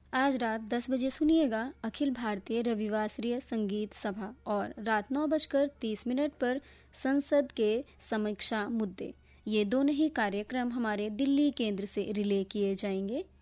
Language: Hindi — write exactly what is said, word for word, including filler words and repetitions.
आज रात दस बजे सुनिएगा अखिल भारतीय रविवासरीय संगीत सभा और रात नौ बजकर तीस मिनट पर संसद के समीक्षा मुद्दे। ये दोनों ही कार्यक्रम हमारे दिल्ली केंद्र से रिले किए जाएंगे।